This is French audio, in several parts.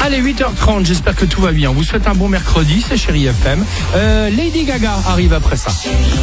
Allez, 8h30, j'espère que tout va bien. On vous souhaite un bon mercredi, c'est Chérie FM. Lady Gaga arrive après ça.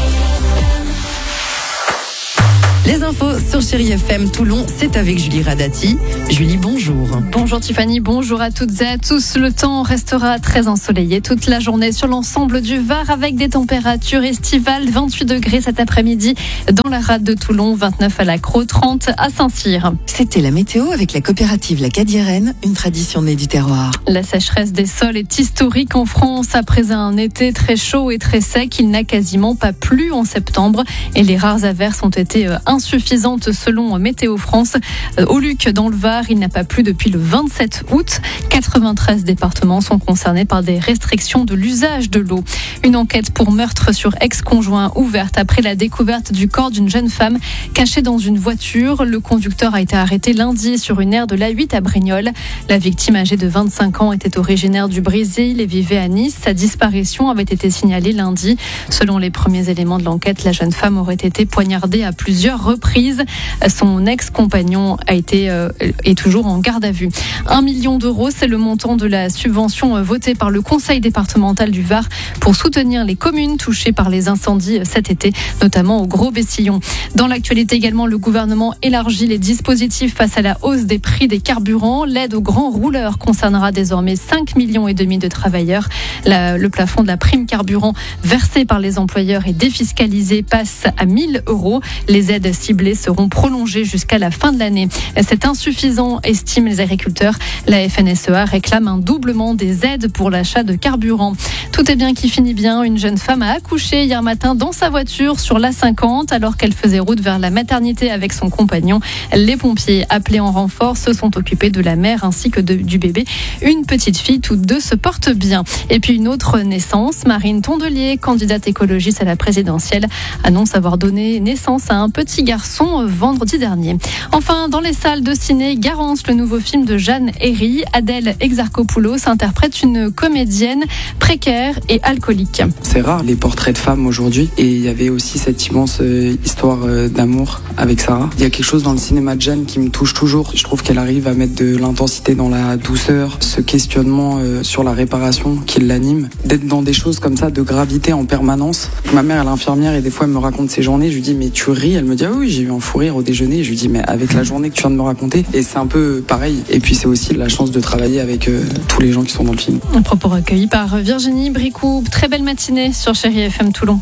Les infos sur Chérie FM Toulon, c'est avec Julie Radati. Julie, bonjour. Bonjour Tiffany, bonjour à toutes et à tous. Le temps restera très ensoleillé toute la journée sur l'ensemble du Var avec des températures estivales, 28 degrés cet après-midi dans la rade de Toulon, 29 à la Crau, 30 à Saint-Cyr. C'était la météo avec la coopérative La Cadiérenne, une tradition née du terroir. La sécheresse des sols est historique en France. Après un été très chaud et très sec, il n'a quasiment pas plu en septembre et les rares averses ont été insuffisante selon Météo France. Au Luc, dans le Var, il n'a pas plu depuis le 27 août. 93 départements sont concernés par des restrictions de l'usage de l'eau. Une enquête pour meurtre sur ex-conjoint ouverte après la découverte du corps d'une jeune femme cachée dans une voiture. Le conducteur a été arrêté lundi sur une aire de l'A8 à Brignoles. La victime âgée de 25 ans était originaire du Brésil et vivait à Nice. Sa disparition avait été signalée lundi. Selon les premiers éléments de l'enquête, la jeune femme aurait été poignardée à plusieurs reprises. Son ex-compagnon est toujours en garde à vue. 1 million d'euros, c'est le montant de la subvention votée par le Conseil départemental du Var pour soutenir les communes touchées par les incendies cet été, notamment au Gros-Bessillon. Dans l'actualité également, le gouvernement élargit les dispositifs face à la hausse des prix des carburants. L'aide aux grands rouleurs concernera désormais 5,5 millions de travailleurs. Le plafond de la prime carburant versée par les employeurs et défiscalisée passe à 1 000 euros. Les aides ciblées seront prolongées jusqu'à la fin de l'année. C'est insuffisant, estiment les agriculteurs. La FNSEA réclame un doublement des aides pour l'achat de carburant. Tout est bien qui finit bien. Une jeune femme a accouché hier matin dans sa voiture sur l'A50 alors qu'elle faisait route vers la maternité avec son compagnon. Les pompiers appelés en renfort se sont occupés de la mère ainsi que du bébé. Une petite fille, toutes deux se portent bien. Et puis une autre naissance, Marine Tondelier, candidate écologiste à la présidentielle, annonce avoir donné naissance à un petit garçon vendredi dernier. Enfin, dans les salles de ciné, Garance, le nouveau film de Jeanne Herry. Adèle Exarchopoulos interprète une comédienne précaire et alcoolique. C'est rare les portraits de femmes aujourd'hui et il y avait aussi cette immense histoire d'amour avec Sarah. Il y a quelque chose dans le cinéma de Jeanne qui me touche toujours. Je trouve qu'elle arrive à mettre de l'intensité dans la douceur, ce questionnement sur la réparation qui l'anime, d'être dans des choses comme ça, de gravité en permanence. Ma mère, elle est infirmière et des fois elle me raconte ses journées. Je lui dis mais tu ris? Elle me dit ah oui, j'ai eu un fou rire au déjeuner. Je lui dis mais avec la journée que tu viens de me raconter. Et c'est un peu pareil. Et puis c'est aussi la chance de travailler avec tous les gens qui sont dans le film. Un propos recueilli par Virginie Bricou. Très belle matinée sur Chérie FM Toulon.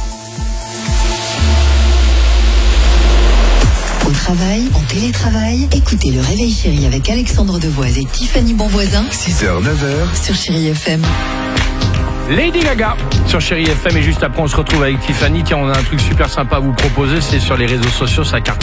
Au travail, en télétravail, écoutez le Réveil Chérie avec Alexandre Devoise et Tiffany Bonvoisin. 6h, 9h. Sur Chérie FM. Lady Gaga sur Chérie FM et juste après on se retrouve avec Tiffany. Tiens, on a un truc super sympa à vous proposer, c'est sur les réseaux sociaux, ça cartonne.